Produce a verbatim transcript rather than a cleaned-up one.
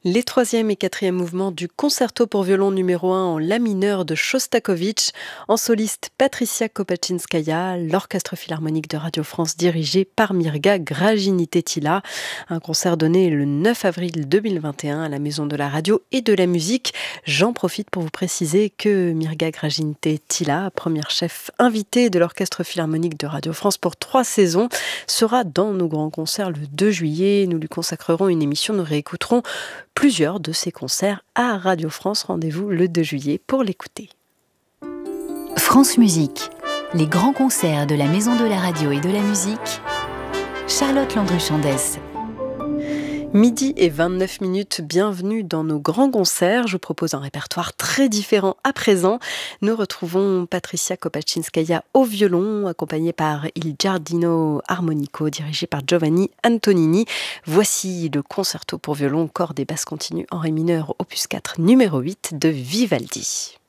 Les troisième et quatrième mouvements du concerto pour violon numéro un en la mineur de Shostakovich, en soliste Patricia Kopachinskaya, l'Orchestre philharmonique de Radio France dirigé par Mirga Grajini-Tettila. Un concert donné le neuf avril deux mille vingt et un à la Maison de la Radio et de la Musique. J'en profite pour vous préciser que Mirga Grajini-Tettila, première chef invitée de l'Orchestre philharmonique de Radio France pour trois saisons, sera dans nos grands concerts le deux juillet. Nous lui consacrerons une émission, nous réécouterons plusieurs de ses concerts à Radio France. Rendez-vous le deux juillet pour l'écouter. France Musique, les grands concerts de la Maison de la Radio et de la Musique. Charlotte Landru-Chandès. Midi et vingt-neuf minutes, bienvenue dans nos grands concerts. Je vous propose un répertoire très différent à présent. Nous retrouvons Patricia Kopachinskaya au violon, accompagnée par Il Giardino Armonico, dirigé par Giovanni Antonini. Voici le concerto pour violon, cordes et basses continues en ré mineur, opus quatre, numéro huit de Vivaldi.